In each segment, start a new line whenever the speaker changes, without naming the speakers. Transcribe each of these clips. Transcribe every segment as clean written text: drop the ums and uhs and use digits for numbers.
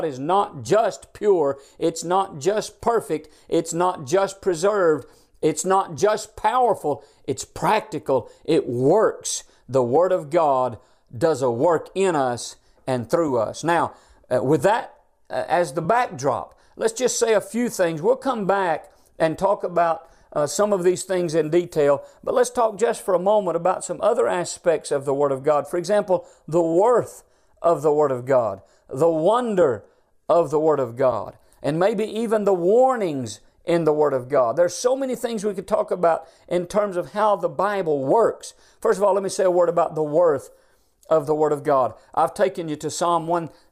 is not just pure, it's not just perfect, it's not just preserved, it's not just powerful, it's practical, it works. The Word of God does a work in us and through us. Now, with that as the backdrop, let's just say a few things. We'll come back and talk about some of these things in detail, but let's talk just for a moment about some other aspects of the Word of God. For example, the worth of the Word of God, the wonder of the Word of God, and maybe even the warnings in the Word of God. There's so many things we could talk about in terms of how the Bible works. First of all, let me say a word about the worth of the Word of God. I've taken you to Psalm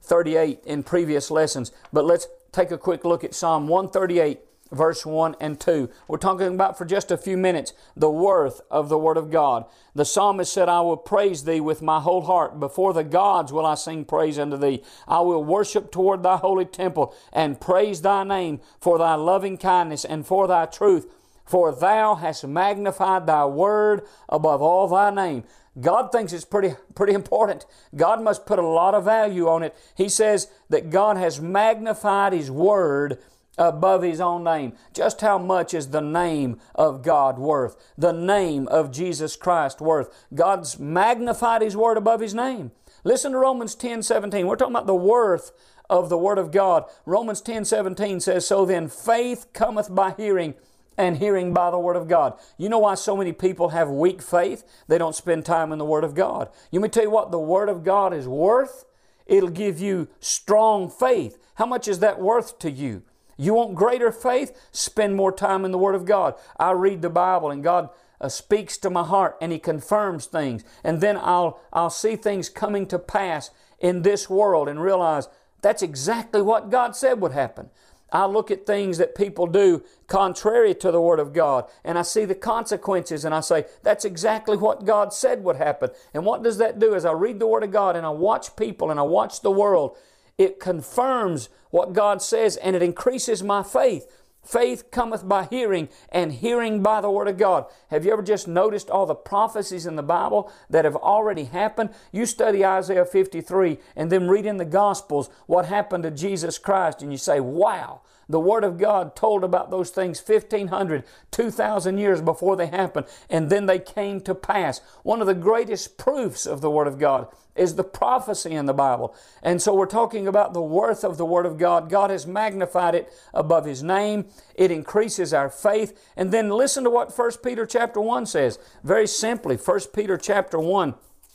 138 in previous lessons, but let's take a quick look at Psalm 138, verse 1 and 2. We're talking about for just a few minutes the worth of the Word of God. The psalmist said, I will praise Thee with my whole heart. Before the gods will I sing praise unto Thee. I will worship toward Thy holy temple and praise Thy name for Thy loving kindness and for Thy truth. For Thou hast magnified Thy word above all Thy name. God thinks it's pretty important. God must put a lot of value on it. He says that God has magnified His word above His own name. Just how much is the name of God worth? The name of Jesus Christ worth? God's magnified His word above His name. Listen to Romans 10:17. We're talking about the worth of the Word of God. Romans 10:17 says, So then faith cometh by hearing, and hearing by the Word of God. You know why so many people have weak faith? They don't spend time in the Word of God. Let me tell you what the Word of God is worth. It'll give you strong faith. How much is that worth to you? You want greater faith? Spend more time in the Word of God. I read the Bible and God speaks to my heart and He confirms things. And then I'll see things coming to pass in this world and realize that's exactly what God said would happen. I look at things that people do contrary to the Word of God, and I see the consequences, and I say, that's exactly what God said would happen. And what does that do? As I read the Word of God and I watch people and I watch the world, it confirms what God says and it increases my faith. Faith cometh by hearing, and hearing by the Word of God. Have you ever just noticed all the prophecies in the Bible that have already happened? You study Isaiah 53 and then read in the Gospels what happened to Jesus Christ, and you say, wow, the Word of God told about those things 1,500, 2,000 years before they happened, and then they came to pass. One of the greatest proofs of the Word of God is the prophecy in the Bible. And so we're talking about the worth of the Word of God. God has magnified it above His name. It increases our faith. And then listen to what 1 Peter chapter 1 says. Very simply, 1 Peter chapter 1,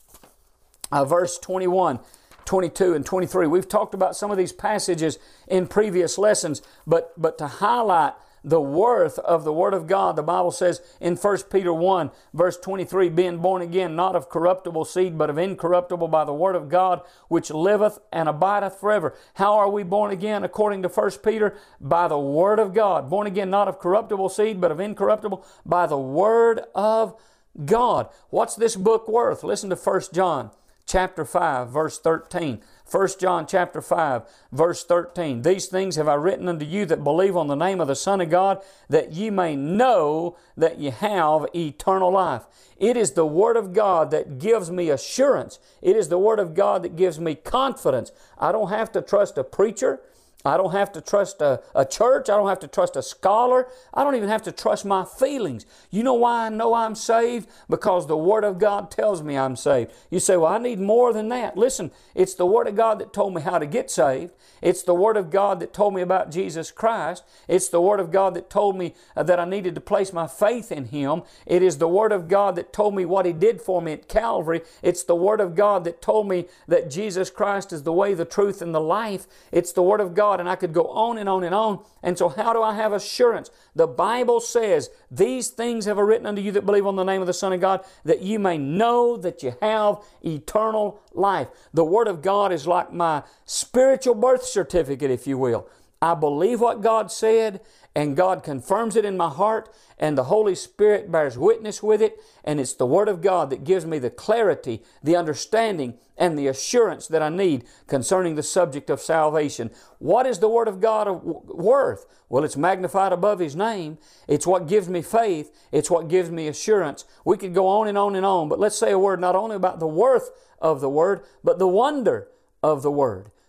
verse 21, 22, and 23. We've talked about some of these passages in previous lessons, but to highlight the worth of the Word of God, the Bible says in 1 Peter 1, verse 23, being born again, not of corruptible seed, but of incorruptible by the Word of God, which liveth and abideth forever. How are we born again according to 1 Peter? By the Word of God. Born again, not of corruptible seed, but of incorruptible, by the Word of God. What's this book worth? Listen to 1 John chapter 5, verse 13. 1 John chapter 5, verse 13. These things have I written unto you that believe on the name of the Son of God, that ye may know that ye have eternal life. It is the Word of God that gives me assurance. It is the Word of God that gives me confidence. I don't have to trust a preacher. I don't have to trust a church. I don't have to trust a scholar. I don't even have to trust my feelings. You know why I know I'm saved? Because the Word of God tells me I'm saved. You say, well, I need more than that. Listen, it's the Word of God that told me how to get saved. It's the Word of God that told me about Jesus Christ. It's the Word of God that told me that I needed to place my faith in Him. It is the Word of God that told me what He did for me at Calvary. It's the Word of God that told me that Jesus Christ is the way, the truth, and the life. It's the Word of God. And I could go on and on and on. And so how do I have assurance? The Bible says, these things have I written unto you that believe on the name of the Son of God, that you may know that you have eternal life. The Word of God is like my spiritual birth certificate, if you will. I believe what God said, and God confirms it in my heart, and the Holy Spirit bears witness with it, and it's the Word of God that gives me the clarity, the understanding, and the assurance that I need concerning the subject of salvation. What is the Word of God worth? Well, it's magnified above His name. It's what gives me faith. It's what gives me assurance. We could go on and on and on, but let's say a word not only about the worth of the Word, but the wonder of the Word.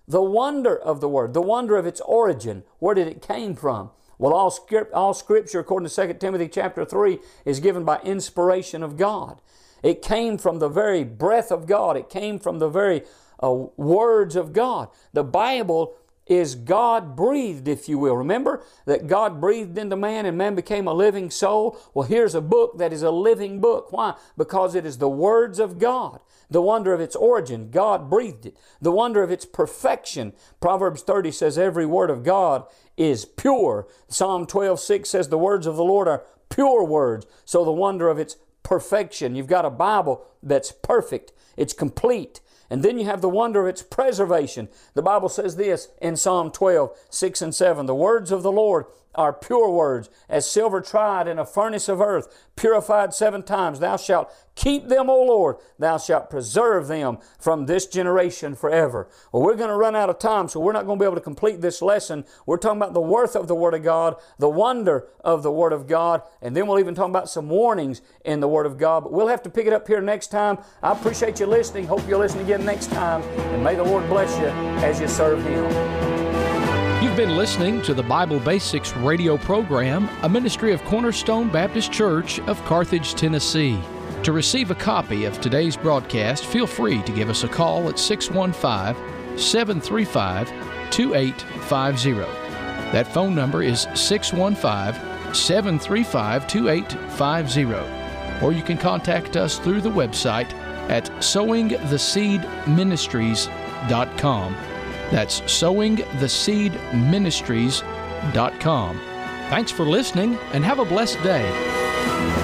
The wonder of the Word, the wonder of its origin. Where did it came from? Well, all Scripture, according to 2 Timothy chapter 3, is given by inspiration of God. It came from the very breath of God. It came from the very words of God. The Bible is God-breathed, if you will. Remember that God breathed into man and man became a living soul? Well, here's a book that is a living book. Why? Because it is the words of God. The wonder of its origin, God breathed it. The wonder of its perfection. Proverbs 30 says every word of God is pure. Psalm 12:6 says the words of the Lord are pure words. So the wonder of its perfection. You've got a Bible that's perfect. It's complete. And then you have the wonder of its preservation. The Bible says this in Psalm 12:6 and 7. The words of the Lord are pure words, as silver tried in a furnace of earth, purified 7 times. Thou shalt keep them, O Lord. Thou shalt preserve them from this generation forever. Well, we're going to run out of time, so we're not going to be able to complete this lesson. We're talking about the worth of the Word of God, the wonder of the Word of God, and then we'll even talk about some warnings in the Word of God. But we'll have to pick it up here next time. I appreciate you listening. Hope you'll listen again next time, and may the Lord bless you as you serve Him.
You've been listening to the Bible Basics radio program, a ministry of Cornerstone Baptist Church of Carthage, Tennessee. To receive a copy of today's broadcast, feel free to give us a call at 615-735-2850. That phone number is 615-735-2850. Or you can contact us through the website at sowingtheseedministries.com. That's sowingtheseedministries.com. Thanks for listening and have a blessed day.